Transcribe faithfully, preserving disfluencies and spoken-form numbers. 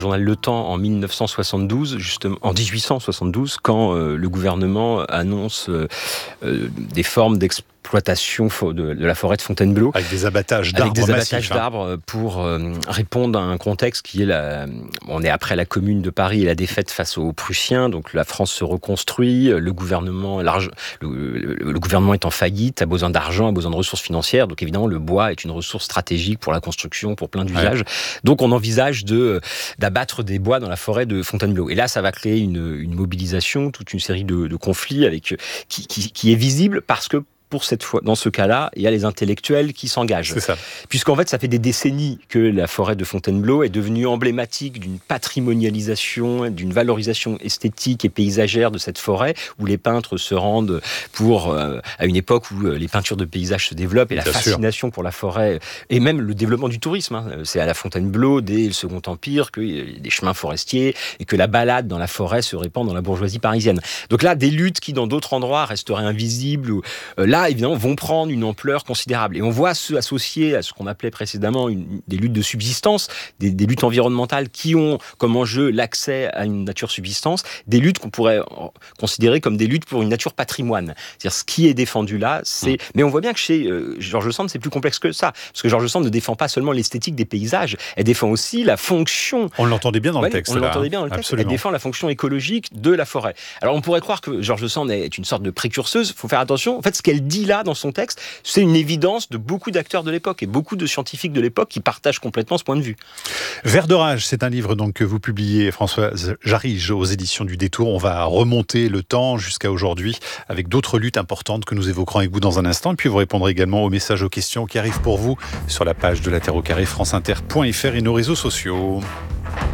Journal Le Temps en mille neuf cent soixante-douze, justement, en dix-huit cent soixante-douze, quand euh, le gouvernement annonce euh, euh, des formes d'exploitation de, de la forêt de Fontainebleau. Avec des abattages d'arbres Avec des abattages massifs, hein. d'arbres pour euh, répondre à un contexte qui est la... On est après la Commune de Paris et la défaite face aux Prussiens, donc la France se reconstruit, le gouvernement, large, le, le, le gouvernement est en faillite, a besoin d'argent, a besoin de ressources financières, donc évidemment le bois est une ressource stratégique pour la construction, pour plein d'usages. Ouais. Donc on envisage de, d'abattre des bois dans la forêt de Fontainebleau. Et là, ça va créer une, une mobilisation, toute une série de, de conflits avec, qui, qui, qui est visible parce que pour cette fois, dans ce cas-là, il y a les intellectuels qui s'engagent. C'est ça. Puisqu'en fait, ça fait des décennies que la forêt de Fontainebleau est devenue emblématique d'une patrimonialisation, d'une valorisation esthétique et paysagère de cette forêt, où les peintres se rendent pour, euh, à une époque où les peintures de paysages se développent, et la Bien fascination sûr. Pour la forêt, et même le développement du tourisme. Hein. C'est à la Fontainebleau, dès le Second Empire, qu'il y a des chemins forestiers, et que la balade dans la forêt se répand dans la bourgeoisie parisienne. Donc là, des luttes qui, dans d'autres endroits, resteraient invisibles, ou, euh, là, évidemment, vont prendre une ampleur considérable. Et on voit se associer à ce qu'on appelait précédemment une, des luttes de subsistance, des, des luttes environnementales qui ont comme enjeu l'accès à une nature subsistance, des luttes qu'on pourrait considérer comme des luttes pour une nature patrimoine. C'est-à-dire, ce qui est défendu là, c'est... Mmh. Mais on voit bien que chez euh, George Sand, c'est plus complexe que ça. Parce que George Sand ne défend pas seulement l'esthétique des paysages, elle défend aussi la fonction... On l'entendait bien dans ouais, le texte. On là, l'entendait bien dans le texte. Absolument. Elle défend la fonction écologique de la forêt. Alors, on pourrait croire que George Sand est une sorte de précurseuse. Il faut faire attention. En fait, ce qu'elle dit là, dans son texte, c'est une évidence de beaucoup d'acteurs de l'époque et beaucoup de scientifiques de l'époque qui partagent complètement ce point de vue. Vert de rage, c'est un livre donc que vous publiez, Françoise Jarige, aux éditions du Détour. On va remonter le temps jusqu'à aujourd'hui avec d'autres luttes importantes que nous évoquerons avec vous dans un instant. Et puis vous répondrez également aux messages, aux questions qui arrivent pour vous sur la page de La Terre au carré, franceinter point f r et nos réseaux sociaux.